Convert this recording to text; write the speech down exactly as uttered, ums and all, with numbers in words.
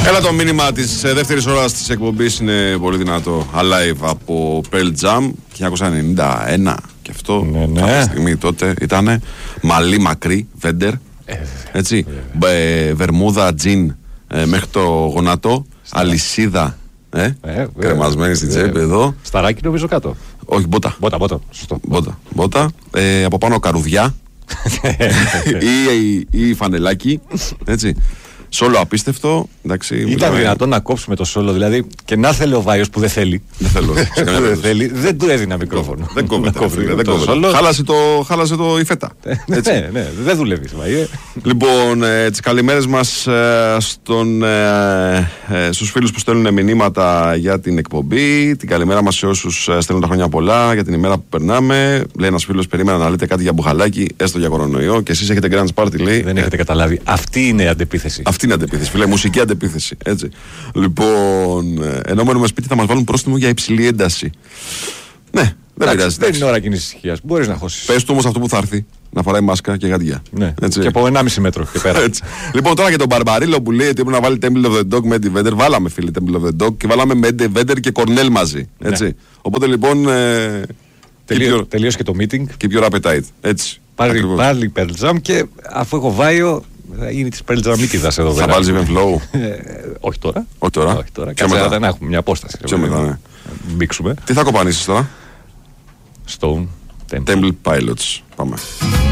Έλα, το μήνυμα της δεύτερης ώρας της εκπομπής είναι πολύ δυνατό. Alive από Pearl Jam χίλια εννιακόσια ενενήντα ένα. Και αυτό ναι, ναι. κάποια στιγμή τότε ήταν μαλλί μακρύ, βέντερ. Ε, έτσι. Ε, βερμούδα, τζιν ε, μέχρι το γονάτο. Στα... Αλυσίδα. Ε, ε, κρεμασμένη στην τσέπη εδώ. Σταράκι νομίζω κάτω. Όχι, μπότα. Μπότα, μπότα. Σωστό. Μπότα. μπότα. Ε, από πάνω καρουδιά. ή, ή, ή φανελάκι. Έτσι. Σόλο απίστευτο. Εντάξει, ήταν μιλάμε... δυνατόν να κόψουμε το σόλο, δηλαδή και να θέλει ο Βάιος που δεν θέλει. Δεν θέλω. δεν, θέλει, δεν του έδινα μικρόφωνο. Δεν κόβεται. Δεν κόβεται. Χάλασε το, χάλασε το η φέτα. ναι, ναι, δεν δουλεύει. Λοιπόν, ε, τις καλημέρες μας ε, στον, ε, ε, στους φίλους που στέλνουν μηνύματα για την εκπομπή. Την καλημέρα μας σε όσους ε, στέλνουν τα χρόνια πολλά για την ημέρα που περνάμε. Λέει ένας φίλος, περίμενα να λέτε κάτι για μπουχαλάκι, έστω για κορονοϊό. Και εσείς έχετε grand party, λέει. Δεν έχετε καταλάβει. Αυτή είναι η αντεπίθεση. Αυτή είναι αντεπίθεση, φίλε, μουσική αντεπίθεση. Έτσι. Λοιπόν, ενώ μένουμε σπίτι θα μας βάλουν πρόστιμο για υψηλή ένταση. Ναι, δεν πειράζει. Δεν είναι ώρα κοινής ησυχίας. Μπορείς να χώσεις. Πες του όμως αυτό που θα έρθει. Να φοράει μάσκα και γαντιά. Ναι. Έτσι. Και από ενάμιση μέτρο και πέρα. Λοιπόν, τώρα για τον Μπαρμπαρίλο που λέει ότι έπρεπε να βάλει Temple of the Dog με Eddie Vedder. Βάλαμε, φίλοι, Temple of the Dog και βάλαμε με Eddie Vedder και Κορνέλ μαζί. Έτσι. Ναι. Οπότε λοιπόν. Ε, Τελείω, τελείωσε και το meeting. Και πιο appetite. Έτσι. Πάλι, πάλι Pearl Jam και αφού έχω Βάιο. Θα γίνει τη Pearl Jamίτιδας εδώ πέρα. Θα βάλεις even flow. Όχι τώρα. Όχι τώρα. Όχι τώρα. Κάτσε να έχουμε μια απόσταση. Πιο μετά, ναι. Μπήξουμε. Τι θα κοπανίσεις τώρα? Stone Temple Pilots. Πάμε.